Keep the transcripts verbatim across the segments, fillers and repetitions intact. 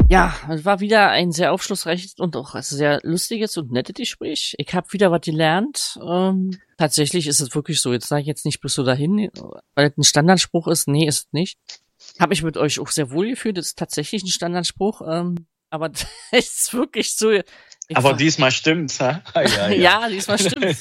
Ja, es war wieder ein sehr aufschlussreiches und auch sehr lustiges und nettes Gespräch. Ich habe wieder was gelernt. Ähm, tatsächlich ist es wirklich so. Jetzt sage ich jetzt nicht bloß so dahin, weil es ein Standardspruch ist. Nee, ist es nicht. Habe ich mit euch auch sehr wohl gefühlt. Das ist tatsächlich ein Standardspruch. Ähm, aber es ist wirklich so. Ich Aber war, diesmal stimmt's, ha? Ja, ja. ja, diesmal stimmt's.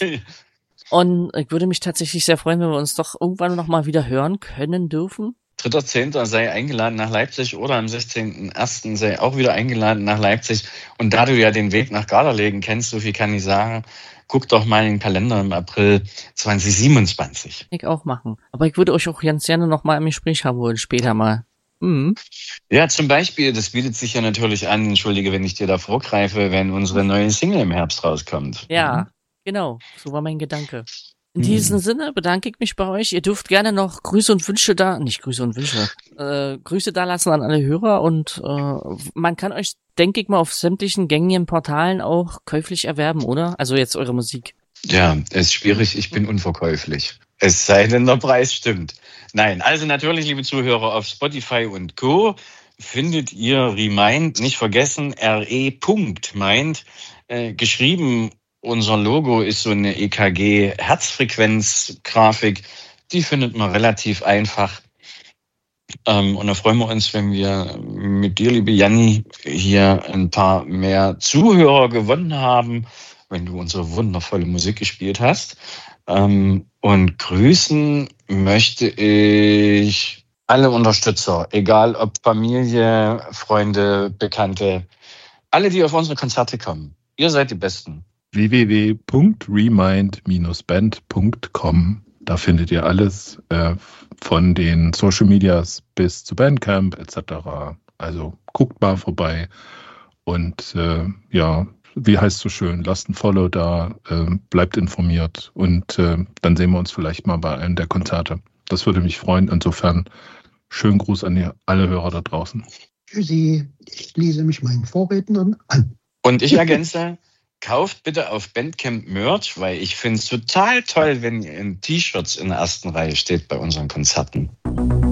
Und ich würde mich tatsächlich sehr freuen, wenn wir uns doch irgendwann noch mal wieder hören können dürfen. dritter zehnter sei eingeladen nach Leipzig oder am sechzehnten ersten sei auch wieder eingeladen nach Leipzig. Und da du ja den Weg nach Garderlegen kennst, so viel kann ich sagen, guck doch mal in den Kalender im April zwanzig siebenundzwanzig. Ich auch machen. Aber ich würde euch auch ganz gerne noch mal im Gespräch haben wollen, später mal. Mhm. Ja, zum Beispiel, das bietet sich ja natürlich an, entschuldige, wenn ich dir da vorgreife, wenn unsere neue Single im Herbst rauskommt. Ja, Mhm. genau. So war mein Gedanke. In diesem Sinne bedanke ich mich bei euch. Ihr dürft gerne noch Grüße und Wünsche da, nicht Grüße und Wünsche, äh, Grüße da lassen an alle Hörer und äh, man kann euch, denke ich mal, auf sämtlichen gängigen Portalen auch käuflich erwerben, oder? Also jetzt eure Musik. Ja, es ist schwierig, ich bin unverkäuflich. Es sei denn, der Preis stimmt. Nein, also natürlich, liebe Zuhörer, auf Spotify und Co. findet ihr Remind, nicht vergessen, R E. Mind, äh, geschrieben. Unser Logo ist so eine E K G-Herzfrequenz-Grafik. Die findet man relativ einfach. Ähm, und da freuen wir uns, wenn wir mit dir, liebe Janni, hier ein paar mehr Zuhörer gewonnen haben, wenn du unsere wundervolle Musik gespielt hast. Ähm, und grüßen möchte ich alle Unterstützer, egal ob Familie, Freunde, Bekannte, alle, die auf unsere Konzerte kommen. Ihr seid die Besten. w w w punkt remind band punkt com. Da findet ihr alles äh, von den Social Medias bis zu Bandcamp et cetera. Also guckt mal vorbei und äh, ja, wie heißt so schön, lasst ein Follow da, äh, bleibt informiert und äh, dann sehen wir uns vielleicht mal bei einem der Konzerte. Das würde mich freuen. Insofern schönen Gruß an die, alle Hörer da draußen. Tschüssi, ich schließe mich meinen Vorrednern an. Und ich ergänze, kauft bitte auf Bandcamp Merch, weil ich finde es total toll, wenn ihr in T-Shirts in der ersten Reihe steht bei unseren Konzerten.